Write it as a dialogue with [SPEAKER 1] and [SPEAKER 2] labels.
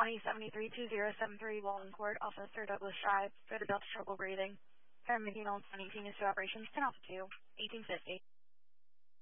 [SPEAKER 1] 2073-2073 Walden Court, Officer Douglas Shive, for the belt trouble breathing. Paramedic 19 is to operations 10 Alpha 2, 1850.